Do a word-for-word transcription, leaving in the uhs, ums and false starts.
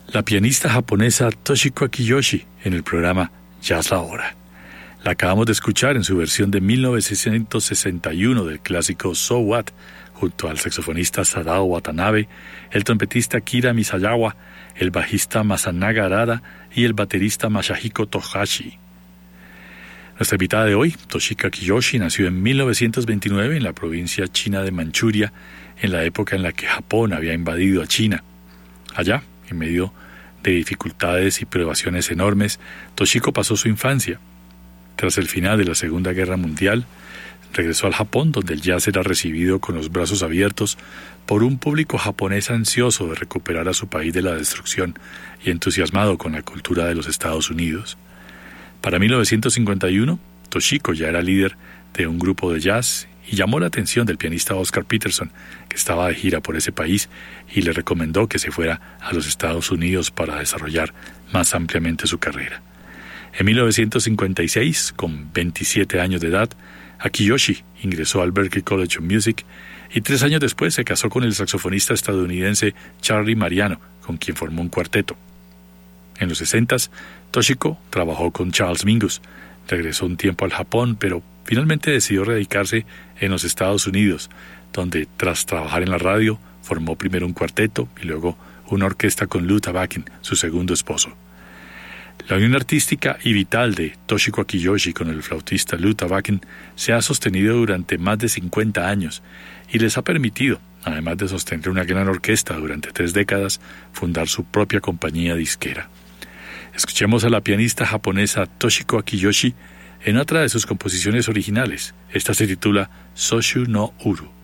la pianista japonesa Toshiko Akiyoshi en el programa Jazz La Hora. La acabamos de escuchar en su versión de mil novecientos sesenta y uno del clásico So What, junto al saxofonista Sadao Watanabe, el trompetista Kira Misayawa, el bajista Masanaga Arada y el baterista Masahiko Tohashi. Nuestra invitada de hoy, Toshiko Akiyoshi, nació en mil novecientos veintinueve en la provincia china de Manchuria, en la época en la que Japón había invadido a China. Allá, en medio de dificultades y privaciones enormes, Toshiko pasó su infancia. Tras el final de la Segunda Guerra Mundial, regresó al Japón, donde el jazz era recibido con los brazos abiertos por un público japonés ansioso de recuperar a su país de la destrucción y entusiasmado con la cultura de los Estados Unidos. Para mil novecientos cincuenta y uno, Toshiko ya era líder de un grupo de jazz y llamó la atención del pianista Oscar Peterson, que estaba de gira por ese país, y le recomendó que se fuera a los Estados Unidos para desarrollar más ampliamente su carrera. En mil novecientos cincuenta y seis, con veintisiete años de edad, Akiyoshi ingresó al Berklee College of Music y tres años después se casó con el saxofonista estadounidense Charlie Mariano, con quien formó un cuarteto. En los sesentas, Toshiko trabajó con Charles Mingus, regresó un tiempo al Japón, pero finalmente decidió radicarse en los Estados Unidos, donde tras trabajar en la radio, formó primero un cuarteto y luego una orquesta con Lou Tabakin, su segundo esposo. La unión artística y vital de Toshiko Akiyoshi con el flautista Lou Tabakin se ha sostenido durante más de cincuenta años y les ha permitido, además de sostener una gran orquesta durante tres décadas, fundar su propia compañía disquera. Escuchemos a la pianista japonesa Toshiko Akiyoshi en otra de sus composiciones originales. Esta se titula Soshu no Uru.